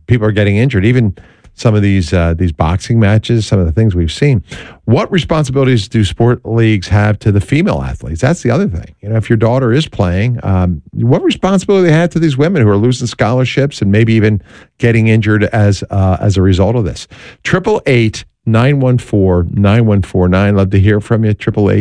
people are getting injured. Even some of these boxing matches, some of the things we've seen. What responsibilities do sport leagues have to the female athletes? That's the other thing. If your daughter is playing, what responsibility they have to these women who are losing scholarships and maybe even getting injured as a result of this? 888-914-9149. Love to hear from you.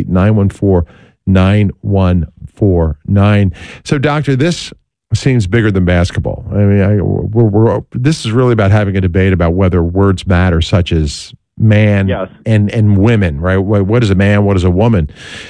888-914-9149. So, Doctor, this seems bigger than basketball. I mean, this is really about having a debate about whether words matter, such as man and women, right? What is a man? What is a woman?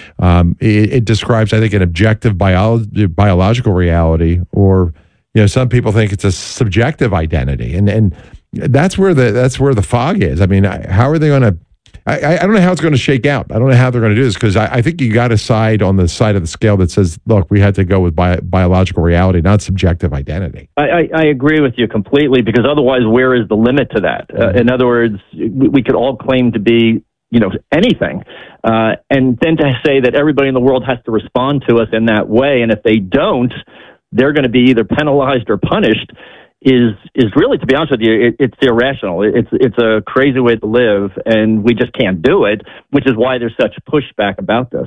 It describes, I think, an objective biological reality, or some people think it's a subjective identity, and that's where the fog is. I mean, how are they going to? I don't know how it's going to shake out. I don't know how they're going to do this, because I think you got to side on the side of the scale that says, look, we had to go with biological reality, not subjective identity. I agree with you completely, because otherwise, where is the limit to that? In other words, we could all claim to be, anything. And then to say that everybody in the world has to respond to us in that way, and if they don't, they're going to be either penalized or punished, is really, to be honest with you, it's irrational. It's a crazy way to live, and we just can't do it, which is why there's such pushback about this.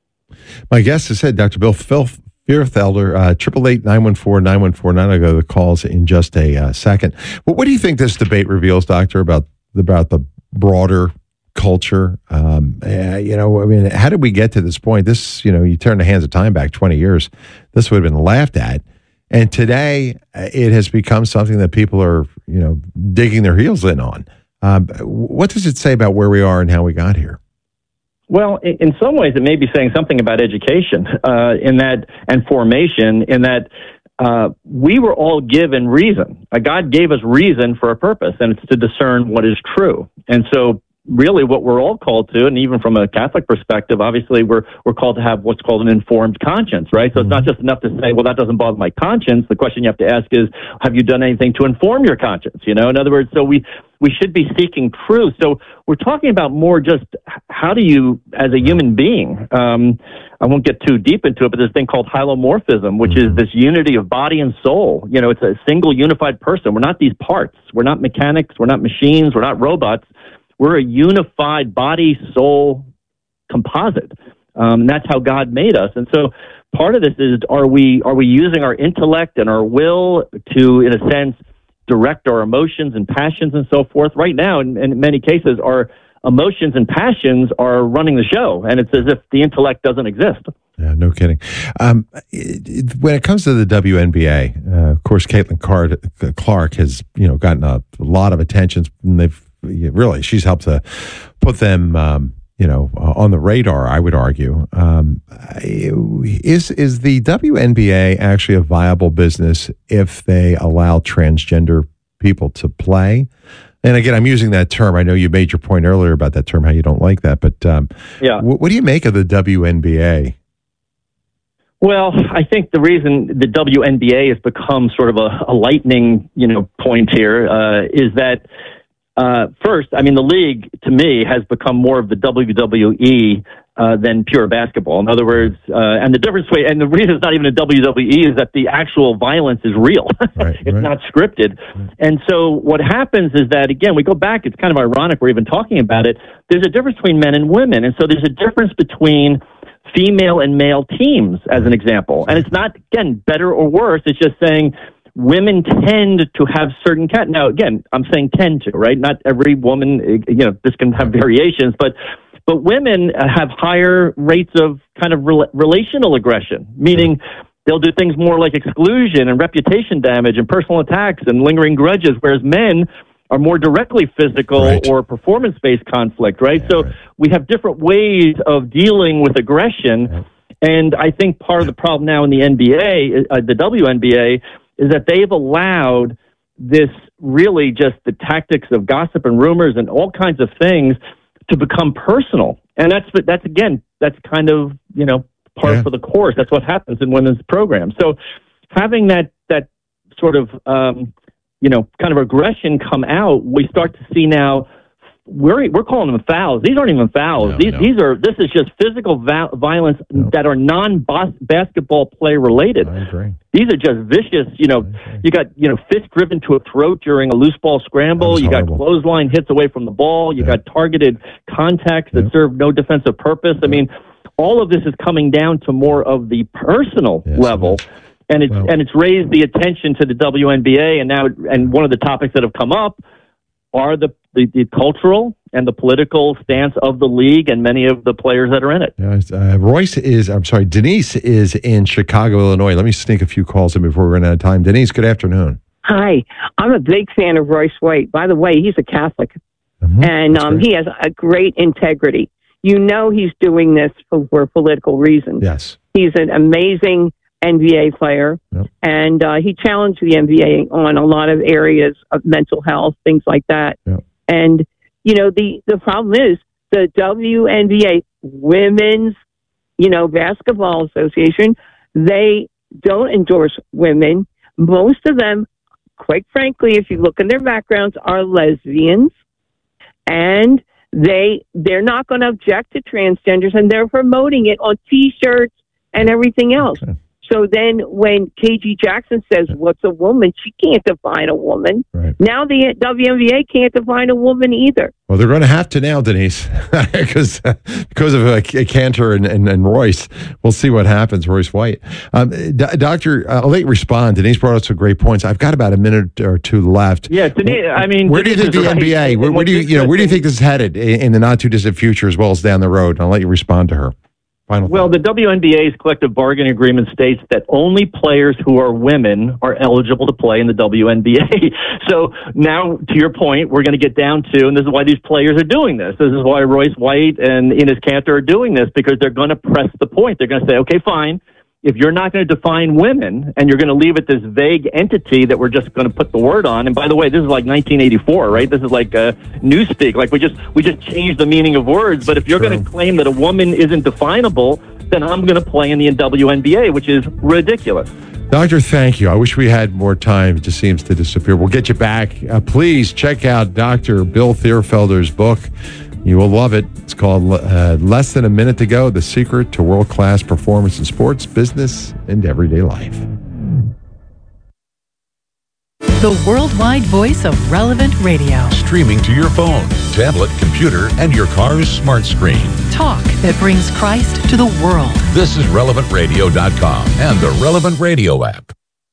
My guest has said, Dr. Bill Fierfelder, 888-914-9149. I'll go to the calls in just a second. But what do you think this debate reveals, Doctor, about the broader culture? I mean, how did we get to this point? This, you turn the hands of time back 20 years, this would have been laughed at. And today, it has become something that people are, digging their heels in on. What does it say about where we are and how we got here? Well, in some ways, it may be saying something about education and formation, in that we were all given reason. God gave us reason for a purpose, and it's to discern what is true. And so really what we're all called to, and even from a Catholic perspective, obviously we're called to have what's called an informed conscience, right? So it's not just enough to say, well, that doesn't bother my conscience. The question you have to ask is, have you done anything to inform your conscience? In other words, so we should be seeking truth. So we're talking about more just how do you, as a human being, I won't get too deep into it, but there's a thing called hylomorphism, which is this unity of body and soul. It's a single unified person. We're not these parts. We're not mechanics. We're not machines. We're not robots. We're a unified body-soul composite. That's how God made us. And so part of this is, are we using our intellect and our will to, in a sense, direct our emotions and passions and so forth? Right now, in many cases, our emotions and passions are running the show, and it's as if the intellect doesn't exist. Yeah, no kidding. When it comes to the WNBA, of course, Caitlin Clark has gotten a lot of attention, and she's helped to put them, on the radar, I would argue. Is the WNBA actually a viable business if they allow transgender people to play? And again, I'm using that term. I know you made your point earlier about that term, how you don't like that. But what do you make of the WNBA? Well, I think the reason the WNBA has become sort of a lightning, point here is that first, I mean, the league, to me, has become more of the WWE than pure basketball. In other words, and the difference, and the reason it's not even a WWE is that the actual violence is real. It's not scripted. And so what happens is that, again, we go back, it's kind of ironic we're even talking about it. There's a difference between men and women. And so there's a difference between female and male teams, as an example. And it's not, again, better or worse. It's just saying women tend to have certain now, again, I'm saying tend to, right? Not every woman, this can have variations, but women have higher rates of kind of relational aggression, meaning they'll do things more like exclusion and reputation damage and personal attacks and lingering grudges, whereas men are more directly physical or performance-based conflict, right? So we have different ways of dealing with aggression, and I think part of the problem now in the NBA, the WNBA, is that they've allowed this really just the tactics of gossip and rumors and all kinds of things to become personal. And that's kind of, part for the course. That's what happens in women's programs. So having that sort of, kind of aggression come out, we start to see now we're calling them fouls. These aren't even fouls. This is just physical violence that are non-basketball play related. I agree. These are just vicious. You got fist driven to a throat during a loose ball scramble. You got clothesline hits away from the ball. You got targeted contacts that serve no defensive purpose. I mean, all of this is coming down to more of the personal level. And it's raised the attention to the WNBA, and one of the topics that have come up are the cultural and the political stance of the league and many of the players that are in it. Denise is in Chicago, Illinois. Let me sneak a few calls in before we run out of time. Denise, good afternoon. Hi, I'm a big fan of Royce White. By the way, he's a Catholic, and he has a great integrity. He's doing this for political reasons. Yes. He's an amazing NBA player, and he challenged the NBA on a lot of areas of mental health, things like that. Yep. And, the problem is the WNBA, Women's, Basketball Association, they don't endorse women. Most of them, quite frankly, if you look in their backgrounds, are lesbians, and they're not going to object to transgenders, and they're promoting it on T-shirts and everything else. Okay. So then when KG Jackson says, what's a woman? She can't define a woman. Right. Now the WNBA can't define a woman either. Well, they're going to have to now, Denise, because of Cantor and Royce. We'll see what happens, Royce White. Doctor, I'll let you respond. Denise brought up some great points. I've got about a minute or two left. Yeah, Denise, where do you think the NBA, where do you think this is headed in the not too distant future as well as down the road? I'll let you respond to her. Well, the WNBA's collective bargaining agreement states that only players who are women are eligible to play in the WNBA. So now, to your point, we're going to get down to, and this is why these players are doing this. This is why Royce White and Enes Kanter are doing this, because they're going to press the point. They're going to say, okay, fine. If you're not going to define women and you're going to leave it this vague entity that we're just going to put the word on, and by the way, this is like 1984, right? This is like newspeak. Like we just changed the meaning of words. But if you're going to claim that a woman isn't definable, then I'm going to play in the WNBA, which is ridiculous. Doctor, thank you. I wish we had more time. It just seems to disappear. We'll get you back. Please check out Dr. Bill Thierfelder's book. You will love it. It's called Less Than a Minute to Go, The Secret to World-Class Performance in Sports, Business, and Everyday Life. The worldwide voice of Relevant Radio. Streaming to your phone, tablet, computer, and your car's smart screen. Talk that brings Christ to the world. This is RelevantRadio.com and the Relevant Radio app.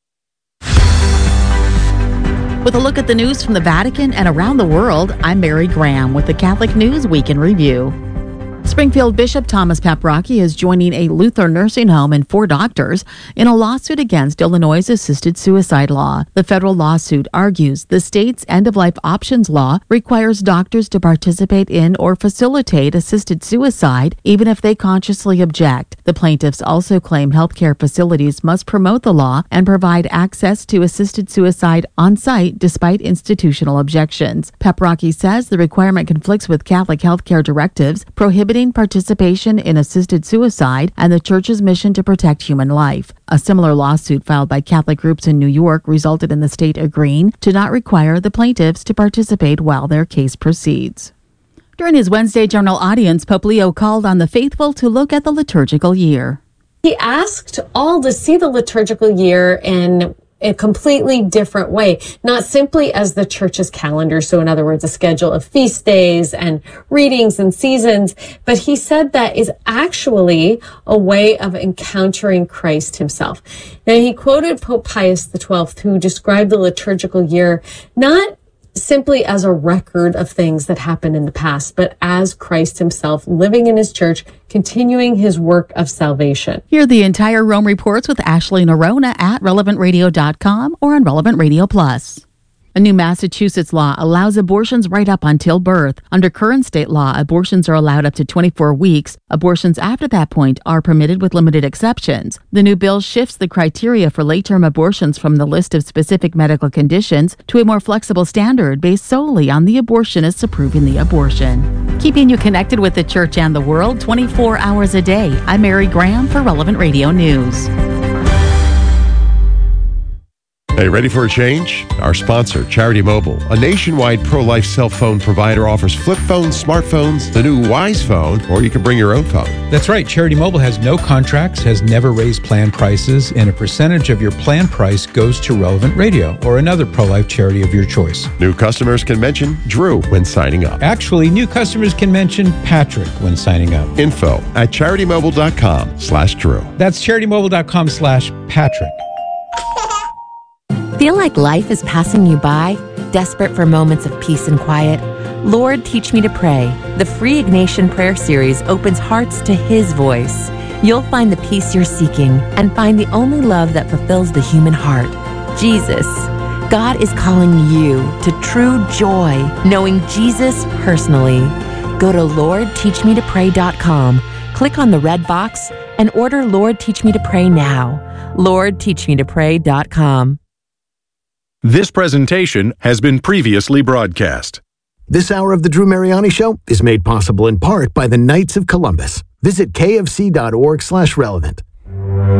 With a look at the news from the Vatican and around the world, I'm Mary Graham with the Catholic News Week in Review. Springfield Bishop Thomas Paprocki is joining a Lutheran nursing home and 4 doctors in a lawsuit against Illinois' assisted suicide law. The federal lawsuit argues the state's end-of-life options law requires doctors to participate in or facilitate assisted suicide, even if they consciously object. The plaintiffs also claim healthcare facilities must promote the law and provide access to assisted suicide on site despite institutional objections. Paprocki says the requirement conflicts with Catholic healthcare directives prohibiting participation in assisted suicide and the Church's mission to protect human life. A similar lawsuit filed by Catholic groups in New York resulted in the state agreeing to not require the plaintiffs to participate while their case proceeds. During his Wednesday general audience, Pope Leo called on the faithful to look at the liturgical year. He asked all to see the liturgical year in a completely different way, not simply as the Church's calendar, so in other words, a schedule of feast days and readings and seasons, but he said that is actually a way of encountering Christ himself. Now, he quoted Pope Pius XII, who described the liturgical year not simply as a record of things that happened in the past, but as Christ himself living in his church, continuing his work of salvation. Hear the entire Rome Reports with Ashley Nerona at RelevantRadio.com or on Relevant Radio Plus. A new Massachusetts law allows abortions right up until birth. Under current state law, abortions are allowed up to 24 weeks. Abortions after that point are permitted with limited exceptions. The new bill shifts the criteria for late-term abortions from the list of specific medical conditions to a more flexible standard based solely on the abortionist's approving the abortion. Keeping you connected with the church and the world 24 hours a day. I'm Mary Graham for Relevant Radio News. Hey, ready for a change? Our sponsor, Charity Mobile, a nationwide pro-life cell phone provider, offers flip phones, smartphones, the new Wise Phone, or you can bring your own phone. That's right. Charity Mobile has no contracts, has never raised plan prices, and a percentage of your plan price goes to Relevant Radio or another pro-life charity of your choice. New customers can mention Drew when signing up. Actually, new customers can mention Patrick when signing up. Info at CharityMobile.com/Drew. That's CharityMobile.com/Patrick. Feel like life is passing you by? Desperate for moments of peace and quiet? Lord, Teach Me to Pray. The free Ignatian Prayer Series opens hearts to His voice. You'll find the peace you're seeking and find the only love that fulfills the human heart, Jesus. God is calling you to true joy, knowing Jesus personally. Go to LordTeachMeToPray.com, click on the red box, and order Lord, Teach Me to Pray now. LordTeachMeToPray.com. This presentation has been previously broadcast. This hour of the Drew Mariani Show is made possible in part by the Knights of Columbus. Visit kfc.org/relevant.